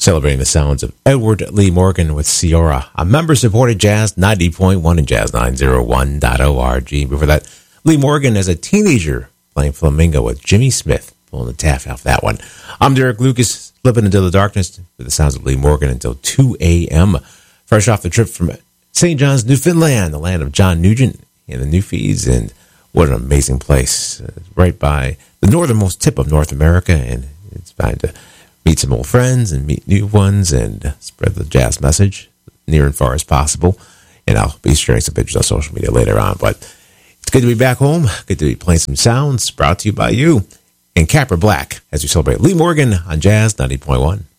Celebrating the sounds of Edward Lee Morgan with Ciora on member-supported Jazz 90.1 and Jazz901.org. Before that, Lee Morgan as a teenager playing Flamingo with Jimmy Smith, pulling the taff off that one. I'm Derek Lucas, slipping into the darkness with the sounds of Lee Morgan until 2 a.m. Fresh off the trip from St. John's, Newfoundland, the land of John Nugent and the Newfies, and what an amazing place. Right by the northernmost tip of North America, and it's fine to meet some old friends and meet new ones and spread the jazz message near and far as possible. And I'll be sharing some pictures on social media later on. But it's good to be back home. Good to be playing some sounds brought to you by you and Capra Black as we celebrate Lee Morgan on Jazz 90.1.